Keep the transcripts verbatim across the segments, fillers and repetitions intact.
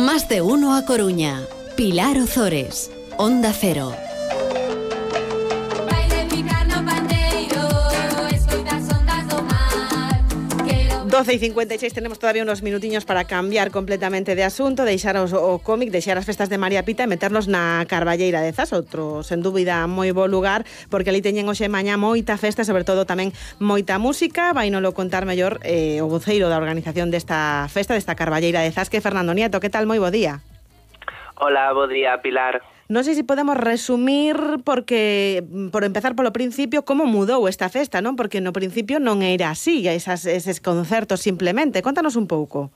Más de uno a Coruña. Pilar Ozores, Onda Cero. doce y cincuenta y seis, tenemos todavía unos minutiños para cambiar completamente de asunto, deixaros o cómic, deixar as festas de María Pita e meternos na Carballeira de Zas, outro, sen dúbida, moi bo lugar, porque ali teñen hoxe mañá moita festa, sobre todo tamén moita música. Vai nolo contar mellor eh, o voceiro da organización desta festa, desta Carballeira de Zas, que é Fernando Nieto. Que tal? Moi bo día. Hola, bo día, Pilar. Non sei se podemos resumir, porque por empezar polo principio, como mudou esta festa, non? Porque no principio non era así, esas, eses concertos simplemente. Contanos un pouco.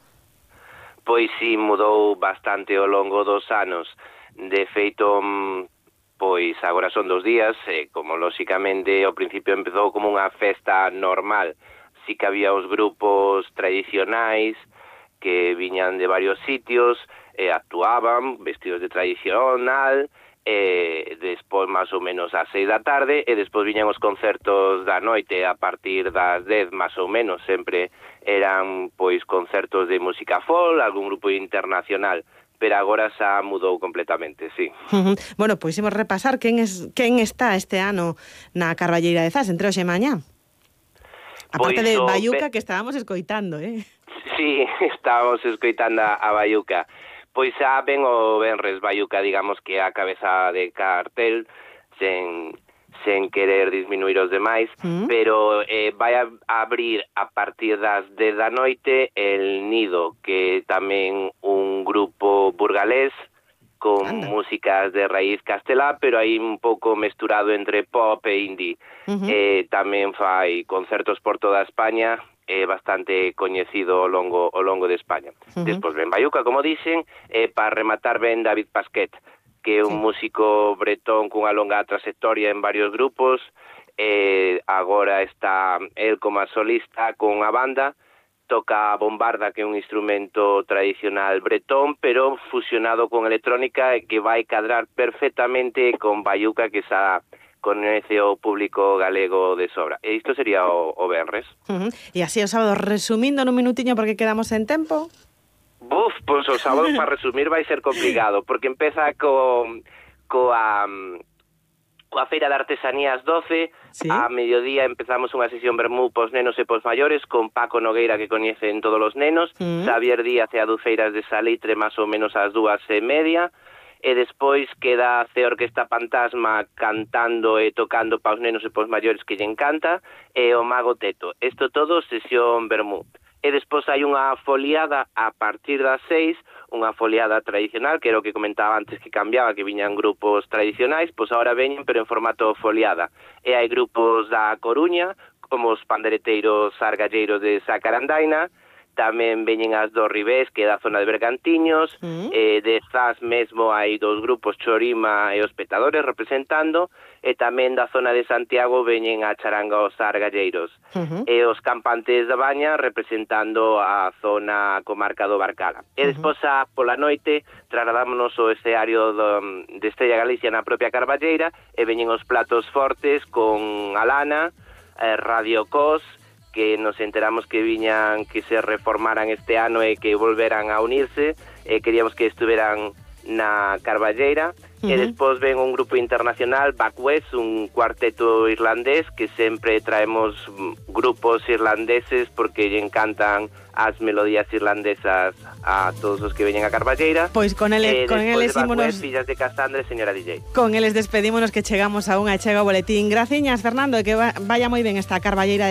Pois sí, mudou bastante ao longo dos anos. De feito, pois agora son dos días, e como lóxicamente ao principio empezou como unha festa normal. Sí que había os grupos tradicionais que viñan de varios sitios, e actuaban vestidos de tradicional, e despois máis ou menos ás seis da tarde, e despois viñan os concertos da noite a partir das dez máis ou menos. Sempre eran pois concertos de música folk, algún grupo internacional, pero agora xa mudou completamente, sí. Uh-huh. Bueno, pois imos repasar quen, es, quen está este ano na Carballeira de Zas, entre hoxe e mañá. Aparte pois de Baiuca, que estábamos escoitando, eh? Sí, estábamos escoitando a, a Baiuca. Pois xa ven o venres Baiuca, digamos que a cabeza de cartel, sen, sen querer disminuir os demais, mm. pero eh, vai a abrir a partir das dez da noite el Nido, que tamén un grupo burgalés con Anda. músicas de raíz castelá, pero aí un pouco mesturado entre pop e indie. Uh-huh. Eh, tamén fai concertos por toda España, é bastante coñecido ao longo ao longo de España. Uh-huh. Despois ven Baiuca, como dicen, e para rematar ben David Pasquet, que é un sí. músico bretón cunha longa trayectoria en varios grupos, e agora está el como solista con a banda, toca a bombarda, que é un instrumento tradicional bretón, pero fusionado con electrónica, e que vai cadrar perfectamente con Baiuca, que xa conoce o público galego de sobra. E isto sería o, o venres. Uh-huh. E así o sábado, resumindo nun minutiño porque quedamos en tempo. Buf, pois o sábado para resumir vai ser complicado, porque empeza co, coa, coa Feira de Artesanías doce, ¿sí? A mediodía empezamos unha sesión vermú pos nenos e pos maiores, con Paco Nogueira, que coñecen todos os nenos, uh-huh. Xavier Díaz e a Dulceiras de Salitre, máis ou menos ás dúas e media, e despois queda a Orquesta Fantasma cantando e tocando pa os nenos e pa os maiores, que lle encanta, e o Mago Teto. Isto todo sesión vermú. E despois hai unha foliada a partir das seis, unha foliada tradicional, que era o que comentaba antes que cambiaba, que viñan grupos tradicionais, pois agora veñen, pero en formato foliada. E hai grupos da Coruña, como os pandereteiros argalleiros de Sacarandaina, tamén veñen as do Ribés, que é da zona de Bergantiños, mm. eh, de Zas mesmo hai dos grupos, Chorima e os Petadores representando, e tamén da zona de Santiago veñen a Charanga os Argalleiros, uh-huh. e os Campantes da Baña representando a zona comarca do Barcala. E despois, uh-huh. pola noite, trasladámonos ao escenario do, de Estrella Galicia na propia Carballeira, e veñen os platos fortes con Alana, eh, Radio Cos, que nos enteramos que viñan, que se reformaran este ano e que volveran a unirse, e queríamos que estuveran na Carballeira. Uh-huh. E despois ven un grupo internacional, Backwest, un cuarteto irlandés, que sempre traemos grupos irlandeses porque lle encantan as melodías irlandesas a todos os que veñen a Carballeira. Pois con eles, eh, con eles ímonos... Fillas de Casandre, señora D J. Con eles despedímonos, que chegamos a unha chega o boletín. Graciñas, Fernando, e que vaya moi ben esta Carballeira